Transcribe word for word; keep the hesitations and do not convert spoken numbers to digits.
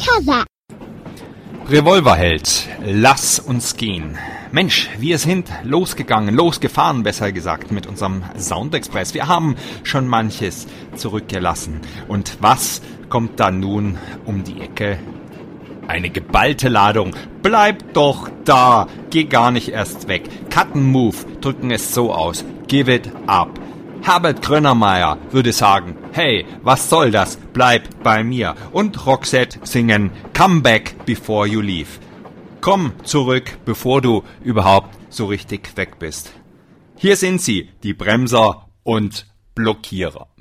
Untersatz. Revolverheld, lass uns gehen. Mensch, wir sind losgegangen, losgefahren, besser gesagt, mit unserem Soundexpress. Wir haben schon manches zurückgelassen. Und was kommt da nun um die Ecke? Eine geballte Ladung. Bleib doch da. Geh gar nicht erst weg. Cut and Move drücken es so aus. Give it up. Herbert Grönemeyer würde sagen, hey, was soll das? Bleib bei mir. Und Roxette singen Come back before you leave. Komm zurück, bevor du überhaupt so richtig weg bist. Hier sind sie, die Bremser und Blockierer.